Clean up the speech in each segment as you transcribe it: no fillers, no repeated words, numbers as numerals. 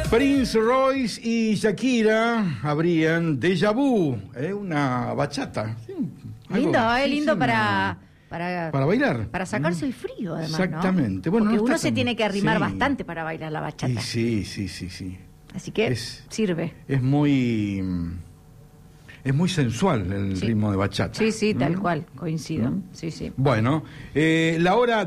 Prince Royce y Shakira abrían Déjà Vu, una bachata. Sí, lindo, lindo para bailar. Para sacarse el frío, además. Exactamente. ¿No? Bueno, porque no uno está se tan... tiene que arrimar sí. bastante para bailar la bachata. Sí. Así que sirve. Es muy sensual el ritmo de bachata. Sí, tal cual, coincido. Sí. Bueno, la hora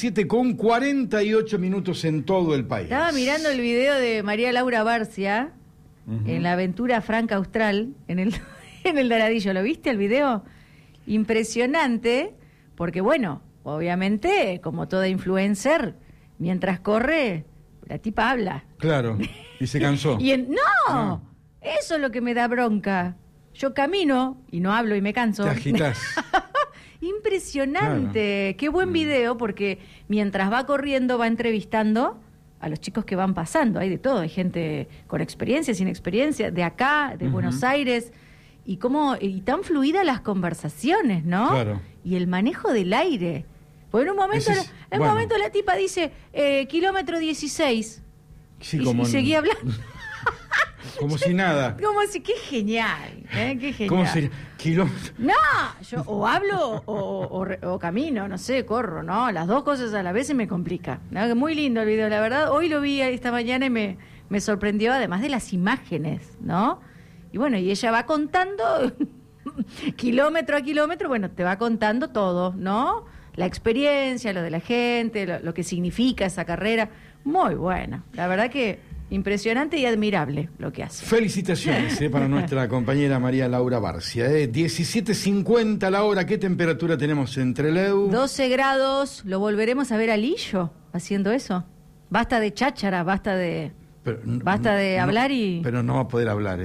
17:48 en todo el país. Estaba mirando el video de María Laura Barcia en la aventura franca austral, en el Doradillo. ¿Lo viste el video? Impresionante, porque bueno, obviamente, como toda influencer, mientras corre, la tipa habla. Claro, y se cansó. ¡No! Eso es lo que me da bronca. Yo camino y no hablo y me canso. Te agitás. Impresionante. Claro. Qué buen video, porque mientras va corriendo va entrevistando a los chicos que van pasando. Hay de todo, hay gente con experiencia, sin experiencia, de acá, de Buenos Aires. Y tan fluidas las conversaciones, ¿no? Claro. Y el manejo del aire. Porque en un momento, momento la tipa dice, kilómetro 16. Sí, y seguía hablando. Como si nada. Como si, qué genial, qué genial. ¿Cómo sería? Kilómetros. No, yo o hablo o camino, no sé, corro, ¿no? Las dos cosas a la vez se me complica. ¿No? Muy lindo el video, la verdad. Hoy lo vi esta mañana y me sorprendió, además de las imágenes, ¿no? Y bueno, y ella va contando kilómetro a kilómetro, bueno, te va contando todo, ¿no? La experiencia, lo de la gente, lo que significa esa carrera. Muy buena, la verdad que impresionante y admirable lo que hace. Felicitaciones para nuestra compañera María Laura Barcia. 17:50 la hora. ¿Qué temperatura tenemos en Trelew? 12 grados. ¿Lo volveremos a ver a Lillo haciendo eso? Basta de cháchara, basta de hablar y... Pero no va a poder hablar,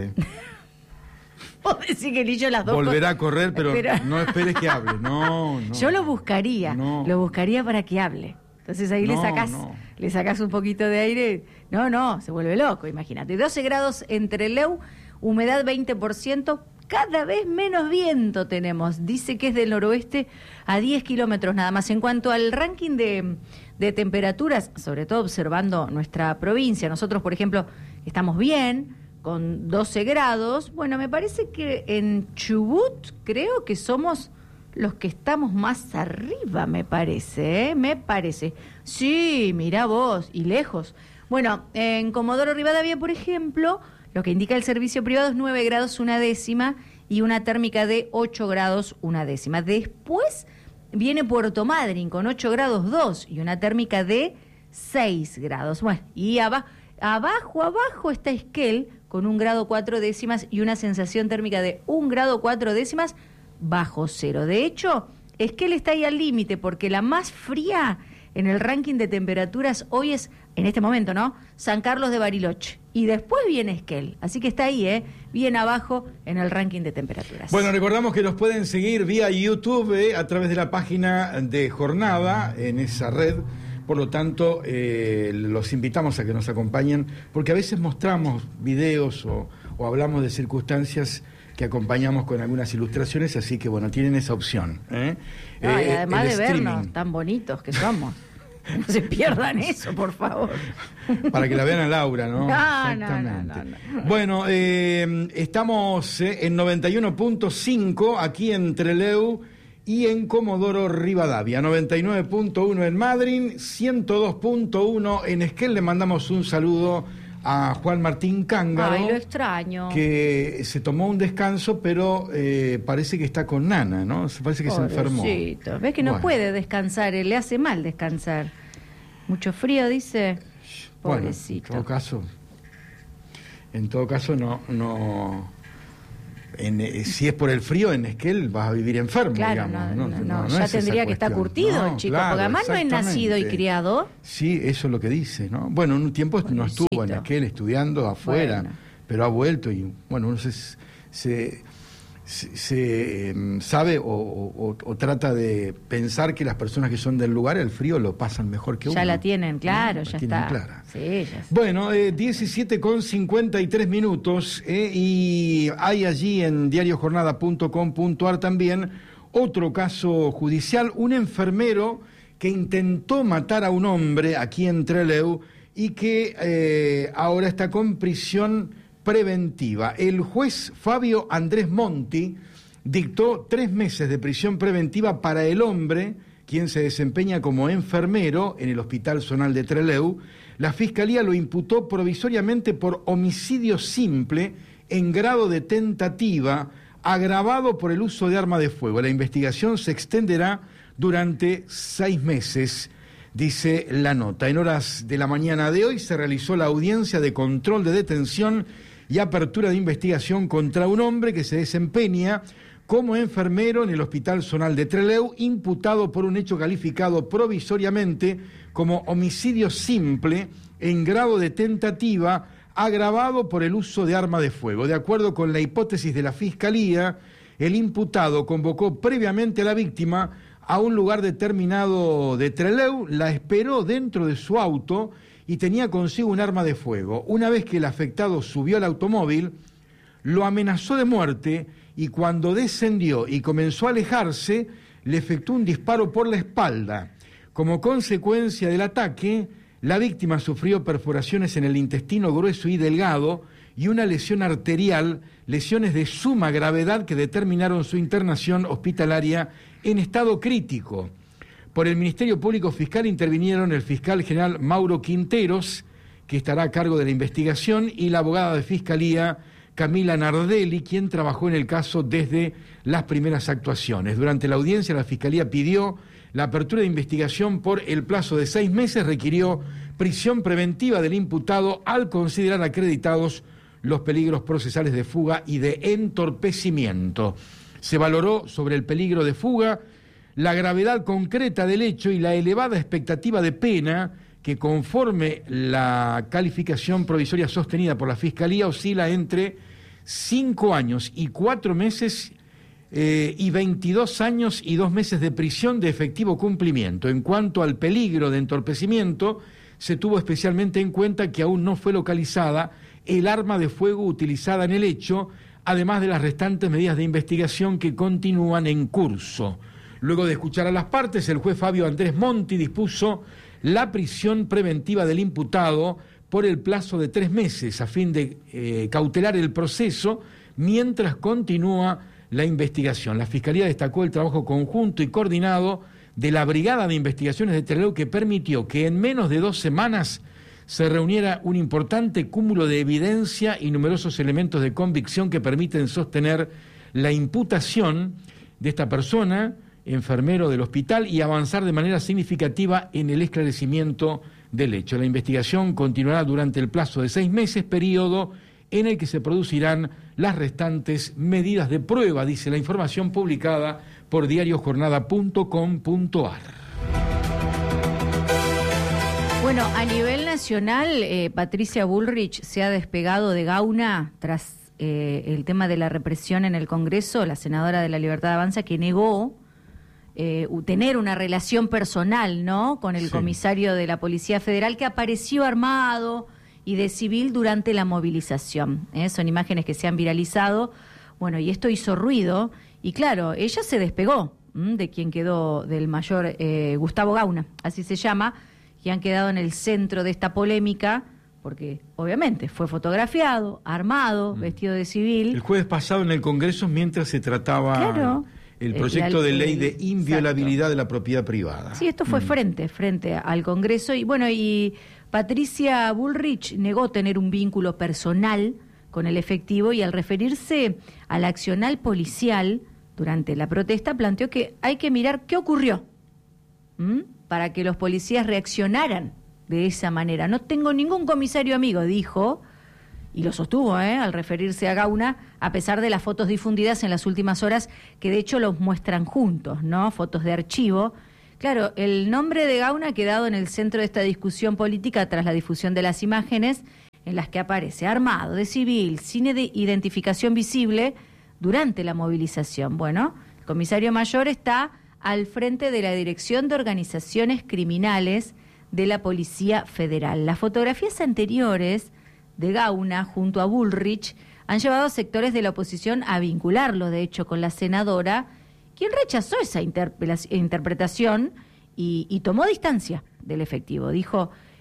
Vos decís que Lillo las dos... Volverá a correr, pero no esperes que hable. No. Yo lo buscaría. No. Lo buscaría para que hable. Entonces ahí le sacás un poquito de aire. No, se vuelve loco, imagínate. 12 grados en Trelew, humedad 20%, cada vez menos viento tenemos. Dice que es del noroeste a 10 kilómetros nada más. En cuanto al ranking de temperaturas, sobre todo observando nuestra provincia, nosotros, por ejemplo, estamos bien, con 12 grados. Bueno, me parece que en Chubut creo que somos... los que estamos más arriba, me parece. Sí, mirá vos, y lejos. Bueno, en Comodoro Rivadavia, por ejemplo, lo que indica el servicio privado es 9 grados 1/10 y una térmica de 8 grados 1/10. Después viene Puerto Madryn con 8 grados 2 y una térmica de 6 grados. Bueno, y abajo está Esquel con 1 grado 4/10 y una sensación térmica de 1 grado 4/10 bajo cero. De hecho, Esquel está ahí al límite porque la más fría en el ranking de temperaturas hoy es, en este momento, ¿no? San Carlos de Bariloche. Y después viene Esquel. Así que está ahí, bien abajo en el ranking de temperaturas. Bueno, recordamos que los pueden seguir vía YouTube, a través de la página de Jornada, en esa red. Por lo tanto, los invitamos a que nos acompañen, porque a veces mostramos videos o hablamos de circunstancias que acompañamos con algunas ilustraciones, así que bueno, tienen esa opción. Y además de vernos tan bonitos que somos. No se pierdan eso, por favor. Para que la vean a Laura, ¿no? No. Bueno, estamos en 91.5 aquí en Trelew y en Comodoro Rivadavia, 99.1 en Madryn, 102.1 en Esquel. Le mandamos un saludo a Juan Martín Cángaro. Ay, lo extraño. Que se tomó un descanso, pero parece que está con Nana, ¿no? Parece que se enfermó. Ves que no puede descansar, le hace mal descansar. Mucho frío, dice. Pobrecito. Bueno, en todo caso no. Si es por el frío, en Esquel vas a vivir enfermo, claro, digamos. No, ya tendría que estar curtido el chico, claro, porque además no es nacido y criado. Sí, eso es lo que dice, ¿no? Bueno, en un tiempo no estuvo en Esquel estudiando afuera, pero ha vuelto y, bueno, uno se sabe o trata de pensar que las personas que son del lugar, el frío lo pasan mejor que uno. Ya la tienen, claro, ¿no? ya tienen está. Clara. Sí, ya está. Bueno, 17:53 y hay allí en diariojornada.com.ar también otro caso judicial, un enfermero que intentó matar a un hombre aquí en Trelew y que ahora está con prisión preventiva. El juez Fabio Andrés Monti dictó 3 meses de prisión preventiva para el hombre, quien se desempeña como enfermero en el Hospital Zonal de Trelew. La Fiscalía lo imputó provisoriamente por homicidio simple en grado de tentativa, agravado por el uso de arma de fuego. La investigación se extenderá durante 6 meses, dice la nota. En horas de la mañana de hoy se realizó la audiencia de control de detención y apertura de investigación contra un hombre que se desempeña como enfermero en el Hospital Zonal de Trelew, imputado por un hecho calificado provisoriamente como homicidio simple en grado de tentativa, agravado por el uso de arma de fuego. De acuerdo con la hipótesis de la Fiscalía, el imputado convocó previamente a la víctima a un lugar determinado de Trelew, la esperó dentro de su auto y tenía consigo un arma de fuego. Una vez que el afectado subió al automóvil, lo amenazó de muerte y cuando descendió y comenzó a alejarse, le efectuó un disparo por la espalda. Como consecuencia del ataque, la víctima sufrió perforaciones en el intestino grueso y delgado y una lesión arterial, lesiones de suma gravedad que determinaron su internación hospitalaria en estado crítico. Por el Ministerio Público Fiscal intervinieron el fiscal general Mauro Quinteros, que estará a cargo de la investigación, y la abogada de Fiscalía Camila Nardelli, quien trabajó en el caso desde las primeras actuaciones. Durante la audiencia, la Fiscalía pidió la apertura de investigación por el plazo de 6 meses, requirió prisión preventiva del imputado al considerar acreditados los peligros procesales de fuga y de entorpecimiento. Se valoró sobre el peligro de fuga, la gravedad concreta del hecho y la elevada expectativa de pena que, conforme la calificación provisoria sostenida por la Fiscalía, oscila entre 5 años y 4 meses y 22 años y 2 meses de prisión de efectivo cumplimiento. En cuanto al peligro de entorpecimiento, se tuvo especialmente en cuenta que aún no fue localizada el arma de fuego utilizada en el hecho, además de las restantes medidas de investigación que continúan en curso. Luego de escuchar a las partes, el juez Fabio Andrés Monti dispuso la prisión preventiva del imputado por el plazo de 3 meses a fin de cautelar el proceso mientras continúa la investigación. La Fiscalía destacó el trabajo conjunto y coordinado de la Brigada de Investigaciones de Trelew, que permitió que en menos de 2 semanas se reuniera un importante cúmulo de evidencia y numerosos elementos de convicción que permiten sostener la imputación de esta persona, enfermero del hospital, y avanzar de manera significativa en el esclarecimiento del hecho. La investigación continuará durante el plazo de 6 meses, periodo en el que se producirán las restantes medidas de prueba, dice la información publicada por diariojornada.com.ar. Bueno, a nivel nacional, Patricia Bullrich se ha despegado de Gauna tras el tema de la represión en el Congreso. La senadora de La Libertad Avanza, que negó tener una relación personal, ¿no?, con el comisario de la Policía Federal, que apareció armado y de civil durante la movilización. Son imágenes que se han viralizado. Bueno, y esto hizo ruido. Y claro, ella se despegó de quien quedó, del mayor Gustavo Gauna, así se llama, que han quedado en el centro de esta polémica, porque obviamente fue fotografiado, armado, vestido de civil. El jueves pasado en el Congreso, mientras se trataba el proyecto de ley de inviolabilidad de la propiedad privada. Sí, esto fue frente al Congreso. Y bueno, y Patricia Bullrich negó tener un vínculo personal con el efectivo, y al referirse al accionar policial durante la protesta, planteó que hay que mirar qué ocurrió para que los policías reaccionaran de esa manera. No tengo ningún comisario amigo, dijo, y lo sostuvo al referirse a Gauna, a pesar de las fotos difundidas en las últimas horas, que de hecho los muestran juntos, ¿no? Fotos de archivo. Claro, el nombre de Gauna ha quedado en el centro de esta discusión política tras la difusión de las imágenes en las que aparece armado, de civil, sin identificación visible durante la movilización. Bueno, el comisario mayor está al frente de la Dirección de Organizaciones Criminales de la Policía Federal. Las fotografías anteriores de Gauna junto a Bullrich han llevado a sectores de la oposición a vincularlo, de hecho, con la senadora, quien rechazó esa interpretación y tomó distancia del efectivo. Dijo,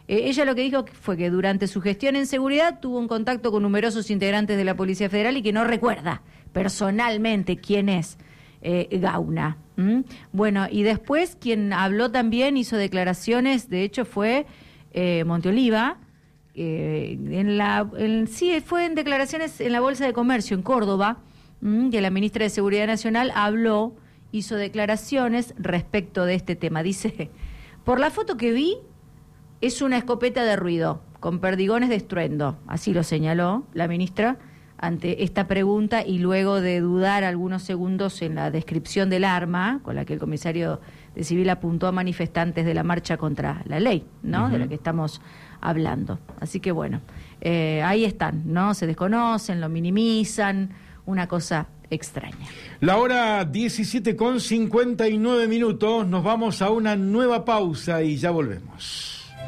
Ella lo que dijo fue que durante su gestión en seguridad tuvo un contacto con numerosos integrantes de la Policía Federal y que no recuerda personalmente quién es Gauna. Bueno, y después quien habló también, hizo declaraciones, de hecho fue Monteoliva, fue en declaraciones en la Bolsa de Comercio en Córdoba, que la ministra de Seguridad Nacional hizo declaraciones respecto de este tema. Dice, por la foto que vi, es una escopeta de ruido, con perdigones de estruendo, así lo señaló la ministra ante esta pregunta y luego de dudar algunos segundos en la descripción del arma con la que el comisario de Civil apuntó a manifestantes de la marcha contra la ley, ¿no? De la que estamos hablando. Así que bueno, ahí están, ¿no? Se desconocen, lo minimizan, una cosa extraña. La hora 17:59, nos vamos a una nueva pausa y ya volvemos.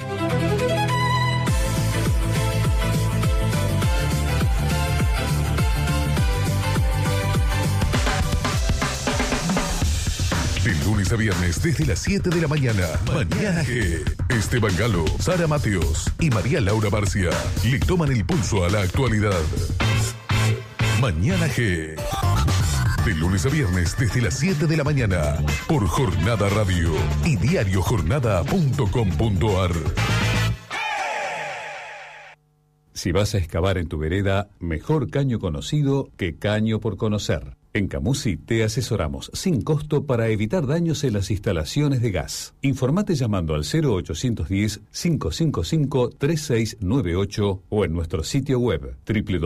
De lunes a viernes desde las 7 de la mañana. Mañana G. Esteban Galo, Sara Mateos y María Laura Barcia le toman el pulso a la actualidad. Mañana G. De lunes a viernes desde las 7 de la mañana por Jornada Radio y diariojornada.com.ar. Si vas a excavar en tu vereda, mejor caño conocido que caño por conocer. En Camusi te asesoramos sin costo para evitar daños en las instalaciones de gas. Informate llamando al 0810-555-3698 o en nuestro sitio web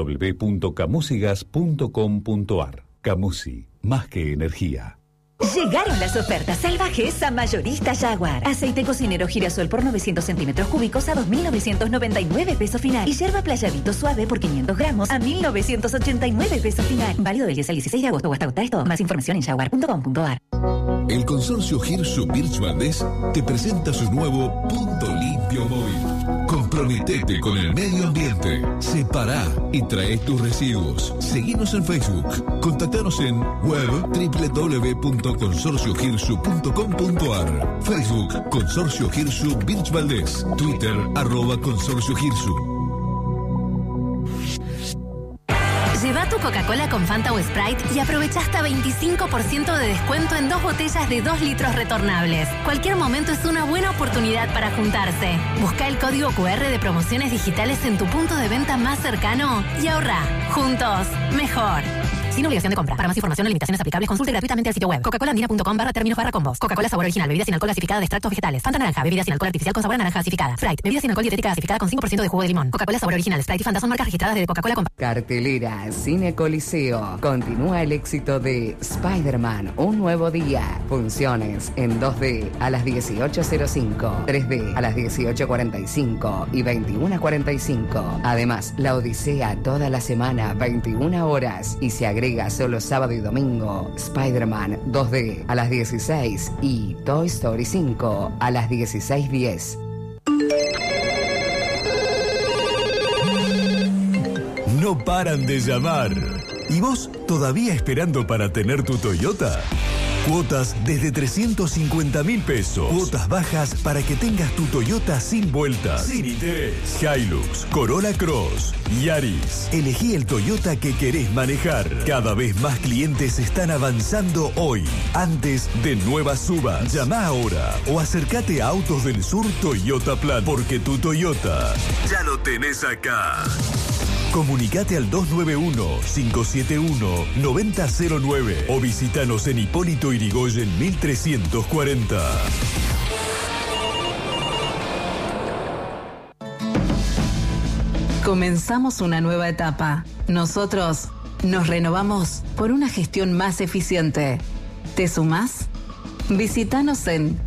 www.camusigas.com.ar. Camusi, más que energía. Llegaron las ofertas salvajes a Mayorista Jaguar. Aceite cocinero girasol por 900 centímetros cúbicos a 2.999 pesos final. Y yerba playadito suave por 500 gramos a 1.989 pesos final. Válido del 10 al 16 de agosto o hasta agotar esto. Más información en jaguar.com.ar. El consorcio Hirsu Birch Valdés te presenta su nuevo Punto Limpio Móvil. Comprometete con el medio ambiente. Separá y trae tus residuos. Seguinos en Facebook. Contactanos en web www.consorciohirsu.com.ar. Facebook Consorcio Hirsu Birch Valdés. Twitter @Consorcio Hirsu. Lleva tu Coca-Cola con Fanta o Sprite y aprovecha hasta 25% de descuento en 2 botellas de 2 litros retornables. Cualquier momento es una buena oportunidad para juntarse. Busca el código QR de promociones digitales en tu punto de venta más cercano y ahorra. Juntos, mejor. Sin obligación de compra. Para más información o limitaciones aplicables, consulte gratuitamente el sitio web cocacolaandina.com/términos/combos. Coca-Cola sabor original, bebida sin alcohol gasificada de extractos vegetales. Fanta naranja, bebida sin alcohol artificial con sabor a naranja gasificada. Sprite, bebida sin alcohol dietética gasificada con 5% de jugo de limón. Coca-Cola sabor original, Sprite y Fanta son marcas registradas de Coca-Cola. Cartelera Cine Coliseo. Continúa el éxito de Spider-Man, un nuevo día. Funciones en 2D a las 18:05, 3D a las 18:45 y 21:45. Además, La Odisea toda la semana, 21 horas. Y se agrega solo sábado y domingo Spider-Man 2D a las 16 y Toy Story 5 a las 16:10. No paran de llamar. ¿Y vos todavía esperando para tener tu Toyota? Cuotas desde 350.000 pesos. Cuotas bajas para que tengas tu Toyota sin vueltas. Sin interés. Hilux, Corolla Cross, Yaris. Elegí el Toyota que querés manejar. Cada vez más clientes están avanzando hoy, antes de nuevas subas. Llama ahora o acércate a Autos del Sur Toyota Plan, porque tu Toyota ya lo tenés acá. Comunicate al 291-571-9009 o visítanos en Hipólito Yrigoyen 1340. Comenzamos una nueva etapa. Nosotros nos renovamos por una gestión más eficiente. ¿Te sumás? Visítanos en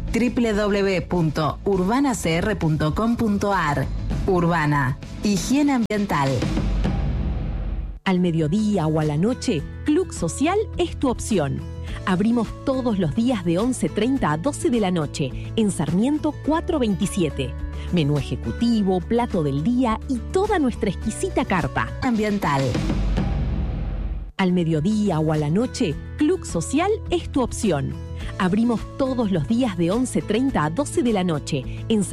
www.urbanacr.com.ar. Urbana, higiene ambiental. Al mediodía o a la noche, Club Social es tu opción. Abrimos todos los días de 11:30 a 12 de la noche en Sarmiento 427. Menú ejecutivo, plato del día y toda nuestra exquisita carta ambiental. Al mediodía o a la noche, Club Social es tu opción. Abrimos todos los días de 11:30 a 12 de la noche en